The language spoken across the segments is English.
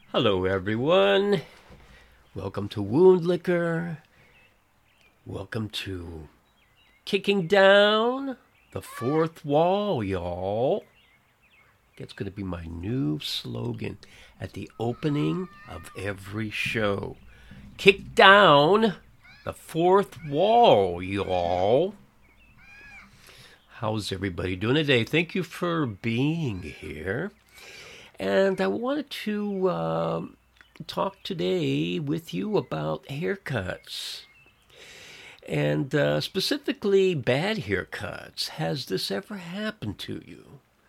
Hello, everyone. Welcome to Wound Liquor. Welcome to Kicking Down the Fourth Wall, y'all. That's going to be my new slogan at the opening of every show. Kick down the fourth wall, y'all. How's everybody doing today? Thank you for being here. And I wanted to talk today with you about haircuts. And specifically bad haircuts. Has this ever happened to you?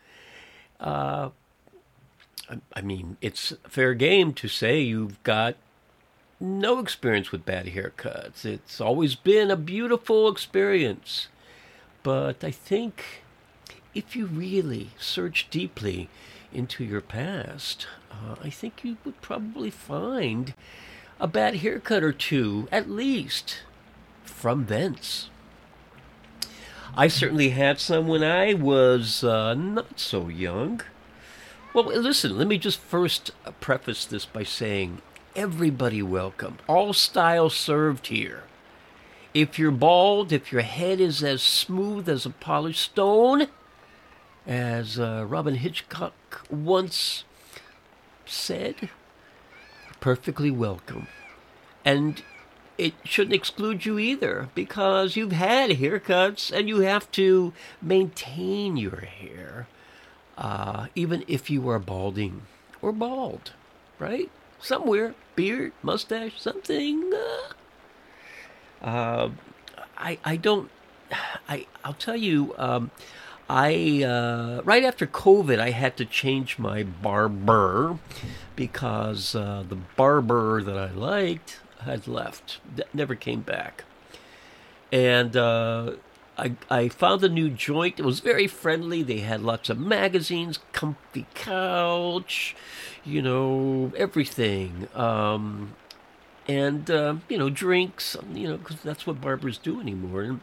I mean, it's fair game to say you've got no experience with bad haircuts. It's always been a beautiful experience. But I think if you really search deeply into your past, I think you would probably find a bad haircut or two, at least, from thence. I certainly had some when I was not so young. Well, listen, let me just first preface this by saying everybody welcome. All styles served here. If you're bald, if your head is as smooth as a polished stone, as Robin Hitchcock once said, perfectly welcome. And it shouldn't exclude you either, because you've had haircuts and you have to maintain your hair, even if you are balding or bald, right? Somewhere, beard, mustache, something. I'll tell you, right after COVID, I had to change my barber because the barber that I liked had left, never came back. And I found a new joint. It was very friendly. They had lots of magazines, comfy couch, everything. And drinks, because that's what barbers do anymore.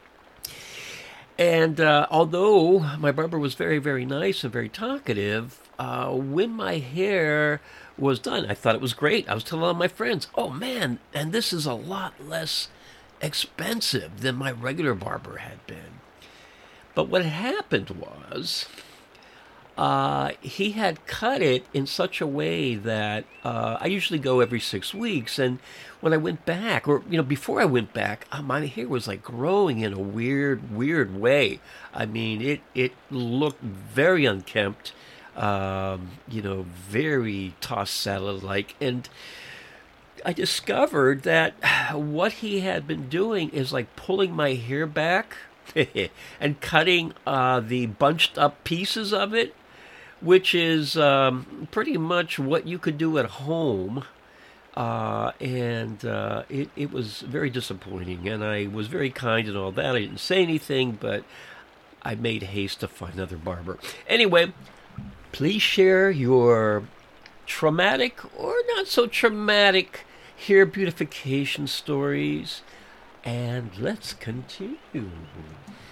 And although my barber was very, very nice and very talkative, when my hair was done, I thought it was great. I was telling all my friends, oh man, and this is a lot less expensive than my regular barber had been. But what happened was, he had cut it in such a way that I usually go every 6 weeks, and when I went back, or before I went back, my hair was like growing in a weird way. I mean, it looked very unkempt, very tossed salad-like, and I discovered that what he had been doing is like pulling my hair back and cutting the bunched up pieces of it, which is pretty much what you could do at home. And it was very disappointing, and I was very kind and all that. I didn't say anything, but I made haste to find another barber. Anyway, please share your traumatic or not so traumatic hair beautification stories, and let's continue.